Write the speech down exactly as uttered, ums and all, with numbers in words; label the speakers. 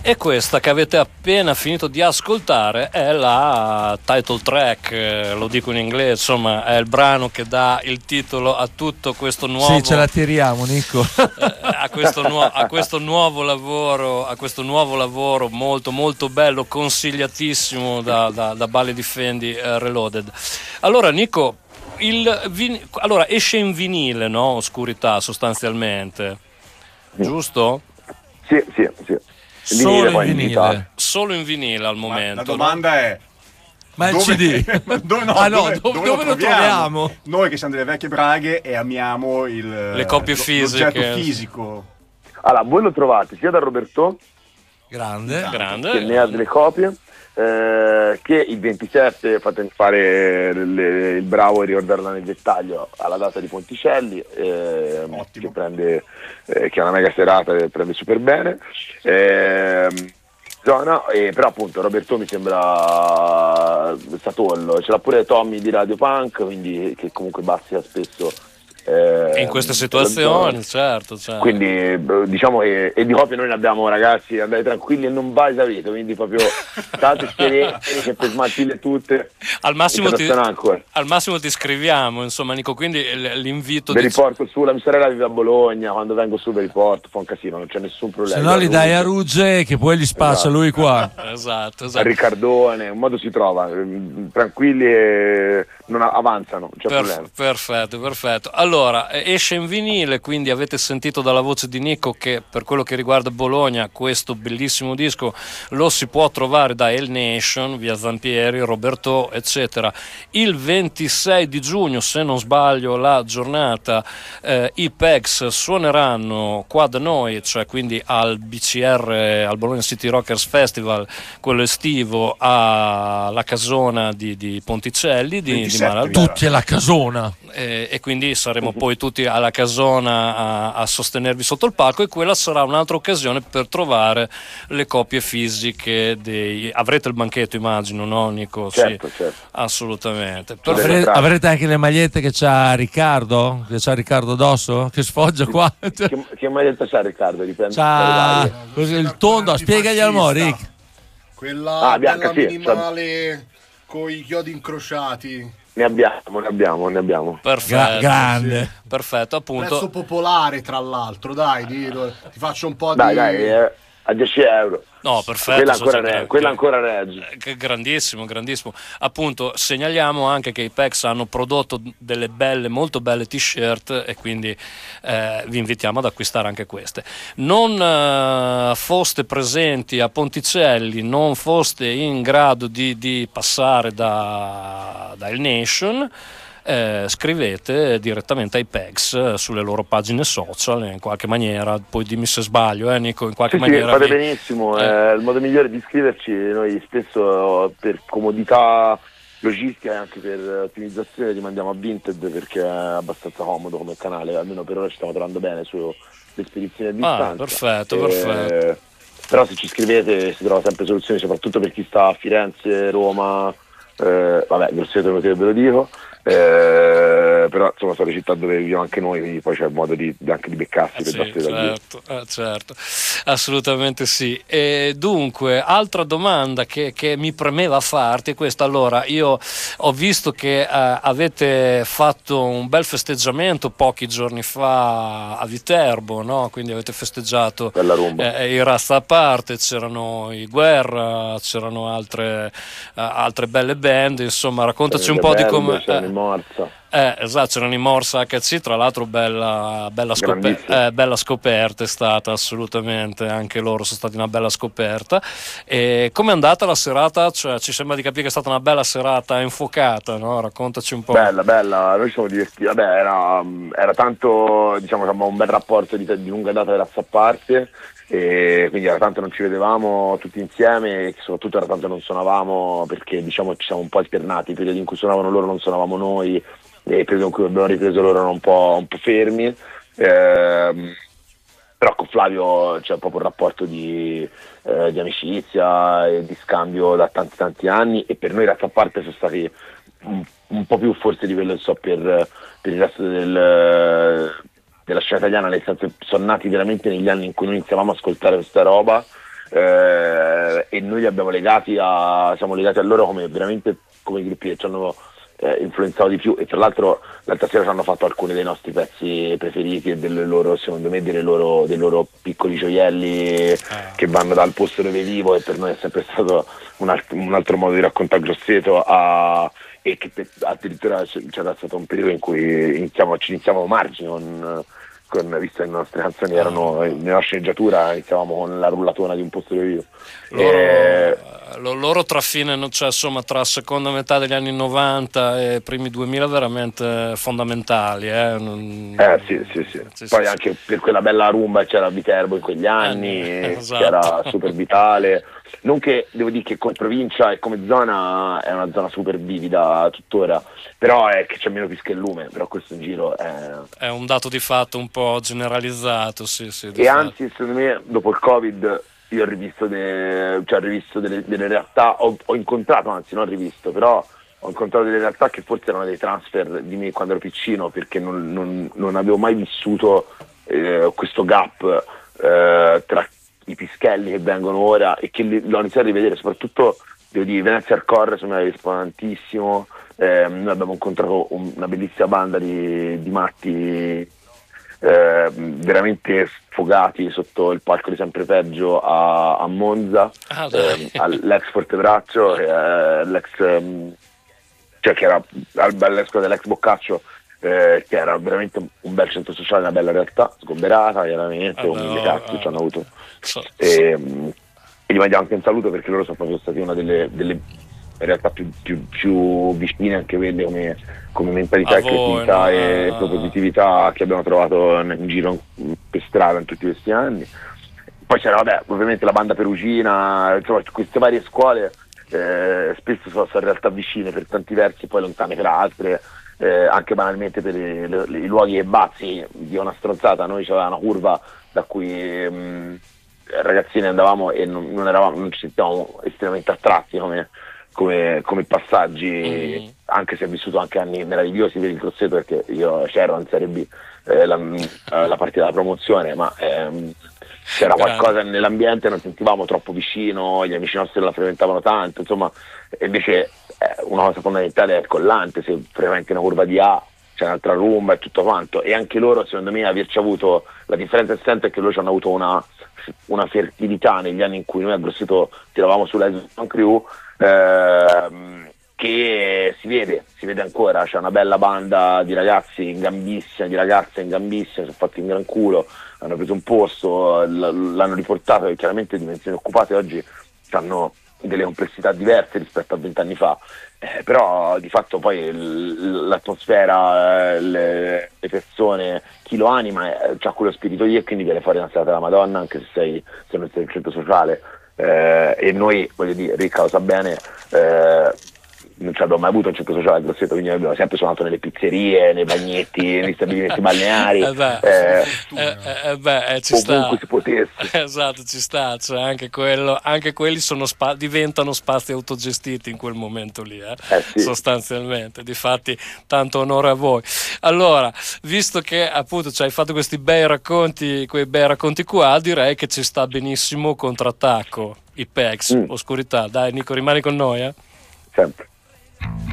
Speaker 1: E questa che avete appena finito di ascoltare è la title track, eh, lo dico in inglese, insomma è il brano che dà il titolo a tutto questo nuovo.
Speaker 2: Sì, ce la tiriamo, Nico.
Speaker 1: eh, a, questo nuo- a questo nuovo lavoro, a questo nuovo lavoro molto molto bello, consigliatissimo da, da, da Bally Difendi eh, Reloaded. Allora Nico, il vin- allora esce in vinile, no? Oscurità sostanzialmente, giusto?
Speaker 3: Sì, sì, sì.
Speaker 2: Solo
Speaker 3: poi
Speaker 2: in vinile.
Speaker 1: Solo in vinile al
Speaker 4: Ma
Speaker 1: momento.
Speaker 4: la domanda
Speaker 1: no?
Speaker 4: è:
Speaker 2: Ma il
Speaker 4: dove,
Speaker 2: C D?
Speaker 4: dove, no,
Speaker 2: Ah no,
Speaker 4: dove,
Speaker 2: dove,
Speaker 4: dove,
Speaker 2: dove lo troviamo?
Speaker 4: Noi che siamo delle vecchie braghe e amiamo il,
Speaker 1: Le copie
Speaker 4: lo-
Speaker 1: fisiche.
Speaker 4: l'oggetto fisico.
Speaker 3: Allora, voi lo trovate sia da Roberto,
Speaker 2: Grande.
Speaker 1: Grande.
Speaker 3: che ne ha delle copie, eh, che il ventisette fate fare le- il bravo e ricordarla nel dettaglio alla data di Ponticelli, eh,
Speaker 4: Ottimo.
Speaker 3: che prende eh, che è una mega serata e prende super bene. Ehm, zona, eh, però appunto Roberto mi sembra Satollo, ce l'ha pure Tommy di Radio Punk, quindi che comunque Bastia spesso eh,
Speaker 1: In queste situazioni, certo, certo.
Speaker 3: quindi beh, diciamo che e di copie noi ne abbiamo, ragazzi, andate tranquilli e non vai sapete, quindi proprio state sereni che per smaltire tutte
Speaker 1: Al massimo,
Speaker 3: non
Speaker 1: ti,
Speaker 3: sono ancora.
Speaker 1: al massimo ti scriviamo, insomma Nico, quindi l- l'invito
Speaker 3: Vi
Speaker 1: di...
Speaker 3: riporto su, la mia sorella vive a Bologna, quando vengo su vi riporto, fa un casino, non c'è nessun problema.
Speaker 2: Se no li dai a
Speaker 3: Rugge,
Speaker 2: Rugge che poi li spaccia
Speaker 3: Esatto.
Speaker 2: lui qua.
Speaker 1: Esatto,
Speaker 3: a
Speaker 1: esatto.
Speaker 3: Riccardone, un modo si trova, ehm, tranquilli e non a- avanzano, non c'è
Speaker 1: Per-
Speaker 3: problema.
Speaker 1: perfetto, perfetto. Allora, eh, esce in vinile, quindi avete sentito dalla voce di Nico che per quello che riguarda Bologna questo bellissimo disco lo si può trovare da El Nation, via Zampieri, Roberto, eccetera. Il ventisei di giugno, se non sbaglio la giornata, eh, i Pegs suoneranno qua da noi, cioè quindi al B C R, al Bologna City Rockers Festival, quello estivo, alla casona di, di Ponticelli, di, di
Speaker 4: ventisette,
Speaker 1: Malalbero.
Speaker 2: Tutti alla casona.
Speaker 1: Eh, e quindi saremo poi tutti alla casona a, a sostenervi sotto il palco, e quella sarà un'altra occasione per trovare le copie fisiche dei... avrete il banchetto, immagino, no Nico?
Speaker 3: Certo,
Speaker 1: Sì,
Speaker 3: certo.
Speaker 1: assolutamente.
Speaker 3: Deve
Speaker 1: Perfetto.
Speaker 2: Avre-
Speaker 3: entrare.
Speaker 2: avrete anche le magliette che c'ha Riccardo? Che c'ha Riccardo addosso? Che sfoggia qua.
Speaker 3: Che, che maglietta c'ha Riccardo? Dipende dalle
Speaker 2: C'ha
Speaker 3: varie.
Speaker 2: così il tondo, spiegagli al mo', Rick.
Speaker 4: Quella
Speaker 3: Ah, bianca,
Speaker 4: bella
Speaker 3: sì,
Speaker 4: minimale con i chiodi incrociati.
Speaker 3: Ne abbiamo, ne abbiamo, ne abbiamo.
Speaker 1: Perfetto,
Speaker 2: Gra- grande.
Speaker 1: perfetto, appunto.
Speaker 4: Prezzo popolare, tra l'altro, dai, di- ti faccio un po'
Speaker 3: Dai,
Speaker 4: di...
Speaker 3: dai, eh, a dieci euro.
Speaker 1: No, perfetto.
Speaker 3: Quella
Speaker 1: so
Speaker 3: ancora,
Speaker 1: già
Speaker 3: re-
Speaker 1: che-
Speaker 3: quella ancora regge.
Speaker 1: Eh, che grandissimo, grandissimo. Appunto, segnaliamo anche che i Pex hanno prodotto delle belle, molto belle t-shirt, e quindi eh, vi invitiamo ad acquistare anche queste. Non eh, foste presenti a Ponticelli, non foste in grado di, di passare da, da El Nation, eh, scrivete direttamente ai Pegs sulle loro pagine social in qualche maniera, poi dimmi se sbaglio, eh Nico, in qualche
Speaker 3: Sì, sì,
Speaker 1: maniera
Speaker 3: fate
Speaker 1: vi-
Speaker 3: benissimo,
Speaker 1: eh.
Speaker 3: è il modo migliore di iscriverci. Noi spesso per comodità logistica e anche per ottimizzazione rimandiamo a Vinted, perché è abbastanza comodo come canale, almeno per ora ci stiamo trovando bene sulle spedizioni a distanza.
Speaker 1: Ah, perfetto,
Speaker 3: Eh,
Speaker 1: perfetto.
Speaker 3: Però se ci scrivete si trova sempre soluzioni, soprattutto per chi sta a Firenze, Roma, eh, vabbè, Grosseto ve lo dico. Eh, però insomma sono le città dove viviamo anche noi, quindi poi c'è il modo di, anche di beccarsi
Speaker 1: Eh
Speaker 3: per
Speaker 1: sì,
Speaker 3: darsi da dire.
Speaker 1: certo, eh, certo, assolutamente sì. E dunque, altra domanda che, che mi premeva farti è questa. Allora, io ho visto che eh, avete fatto un bel festeggiamento pochi giorni fa a Viterbo, no? Quindi avete festeggiato
Speaker 3: Bella rumba.
Speaker 1: eh, i Rasta a parte, c'erano i Guerra, c'erano altre, eh, altre belle band, insomma, raccontaci un po' di come...
Speaker 3: C'erano
Speaker 1: eh,
Speaker 3: in Morsa.
Speaker 1: Eh, esatto, c'erano i Morsa acca ci, tra l'altro bella, bella, scoper-
Speaker 3: Grandissimo.
Speaker 1: eh, bella scoperta è stata, assolutamente, anche loro sono stati una bella scoperta. E com'è andata la serata? Cioè, ci sembra di capire che è stata una bella serata infuocata, no? Raccontaci un po'.
Speaker 3: Bella, bella, noi ci siamo divertiti, vabbè, era, era tanto, diciamo, che avevamo un bel rapporto di, di lunga data della a parte, e quindi era tanto non ci vedevamo tutti insieme, e soprattutto era tanto non suonavamo, perché diciamo ci siamo un po' alternati, i periodi in cui suonavano loro non suonavamo noi, e il periodo in cui abbiamo ripreso loro erano un po', un po' fermi. Ehm, però con Flavio c'è proprio un rapporto di, eh, di amicizia e di scambio da tanti tanti anni, e per noi razza a parte sono stati un, un po' più forse di quello che so per, per il resto del, della scena italiana, nel senso che sono nati veramente negli anni in cui noi iniziavamo a ascoltare questa roba, eh, e noi li abbiamo legati a siamo legati a loro come veramente come i gruppi che ci hanno eh, influenzato di più, e tra l'altro l'altra sera ci hanno fatto alcuni dei nostri pezzi preferiti e delle loro, secondo me, delle loro, dei loro piccoli gioielli
Speaker 1: ah.
Speaker 3: che vanno dal posto dove vivo, e per noi è sempre stato un, alt- un altro modo di raccontare Grosseto, a, e che pe- addirittura c- c'era stato un periodo in cui iniziamo, ci iniziamo margini con, con, visto che le nostre canzoni erano nella sceneggiatura, iniziavamo con la rullatona di un posto dove vivo.
Speaker 1: Loro,
Speaker 3: E,
Speaker 1: lo- loro tra fine, cioè, insomma, tra seconda metà degli anni novanta e primi duemila veramente fondamentali. Eh, Non-
Speaker 3: Eh sì, sì, sì.
Speaker 1: Sì,
Speaker 3: Poi
Speaker 1: sì,
Speaker 3: anche per quella bella rumba c'era Viterbo in quegli anni,
Speaker 1: Eh, esatto.
Speaker 3: che era super vitale. Non che, devo dire che come provincia e come zona è una zona super vivida tuttora, però è che c'è meno pischellume, però questo in giro è...
Speaker 1: È un dato di fatto un po' generalizzato, sì, sì. di
Speaker 3: E
Speaker 1: fatto.
Speaker 3: anzi, secondo me, dopo il Covid io ho rivisto, de- cioè, ho rivisto delle, delle realtà, ho, ho incontrato, anzi non ho rivisto, però ho incontrato delle realtà che forse erano dei transfer di me quando ero piccino, perché non, non- non avevo mai vissuto eh, questo gap eh, tra i pischelli che vengono ora e che li- l'ho iniziato a rivedere, soprattutto devo dire Venezia Hardcore secondo me è rispondentissimo. Eh, noi abbiamo incontrato un- una bellissima banda di, di matti eh, veramente sfogati sotto il palco di Sempre Peggio a, a Monza,
Speaker 1: Ah, dai.
Speaker 3: eh, all'ex Fortebraccio, eh, l'ex, ehm, cioè che era al- all'ex dell'ex Boccaccio, eh, che era veramente un, un bel centro sociale, una bella realtà, sgomberata chiaramente,
Speaker 1: Ah,
Speaker 3: con
Speaker 1: no,
Speaker 3: mille cazzi
Speaker 1: ah.
Speaker 3: ci hanno avuto.
Speaker 1: So- so-
Speaker 3: E, mm, e gli mandiamo anche un saluto perché loro sono proprio stati una delle, delle realtà più, più, più vicine anche quelle come, come mentalità
Speaker 1: A
Speaker 3: e
Speaker 1: voi,
Speaker 3: creatività
Speaker 1: no?
Speaker 3: e
Speaker 1: Ah,
Speaker 3: propositività che abbiamo trovato in, in giro per strada in tutti questi anni. Poi c'era vabbè, ovviamente la banda perugina, insomma queste varie scuole eh, spesso sono, sono realtà vicine per tanti versi, poi lontane per altre, eh, anche banalmente per i, le- i luoghi e bazzi di una stronzata. Noi c'aveva una curva da cui mh, ragazzini andavamo e non, non, eravamo, non ci sentivamo estremamente attratti come, come, come passaggi,
Speaker 1: Mhm.
Speaker 3: anche se ho vissuto anche anni meravigliosi per il Grosseto, perché io c'ero in Serie B, eh, la, la partita della promozione, ma ehm, c'era
Speaker 1: Grande.
Speaker 3: qualcosa nell'ambiente, non sentivamo troppo vicino, gli amici nostri non la frequentavano tanto, insomma, e invece eh, una cosa fondamentale è il collante, se frequenti una curva di A c'è un'altra rumba e tutto quanto, e anche loro secondo me averci avuto, la differenza che sento è che loro ci hanno avuto una, una fertilità negli anni in cui noi a Grosseto tiravamo sulla Edison Crew, ehm, che si vede, si vede ancora, c'è una bella banda di ragazzi in gambissima, di ragazze in gambissime, sono fatti in gran culo, hanno preso un posto, l- l'hanno riportato, e chiaramente dimensioni occupate oggi hanno delle complessità diverse rispetto a vent'anni fa, eh, però di fatto poi l- l'atmosfera, eh, le, le persone, chi lo anima eh, c'ha quello spirito lì, e quindi viene fuori una serata della Madonna anche se sei, se non sei in centro sociale, eh, e noi, voglio dire, Ricca lo sa bene, eh, non ci abbiamo mai avuto un centro sociale a Grosseto, quindi abbiamo sempre suonato nelle pizzerie, nei bagnetti, negli stabilimenti balneari,
Speaker 1: Eh beh,
Speaker 3: eh,
Speaker 1: eh, eh, eh, beh, eh, ci sta.
Speaker 3: ovunque si potesse.
Speaker 1: Esatto, ci sta, cioè anche quello, anche quelli sono spa- diventano spazi autogestiti in quel momento lì, eh,
Speaker 3: Eh sì.
Speaker 1: sostanzialmente. Difatti, tanto onore a voi. Allora, visto che appunto ci hai fatto questi bei racconti, quei bei racconti qua, direi che ci sta benissimo Contrattacco, i Pegs,
Speaker 3: Mm.
Speaker 1: Oscurità. Dai, Nico, rimani con noi, eh?
Speaker 3: Sempre.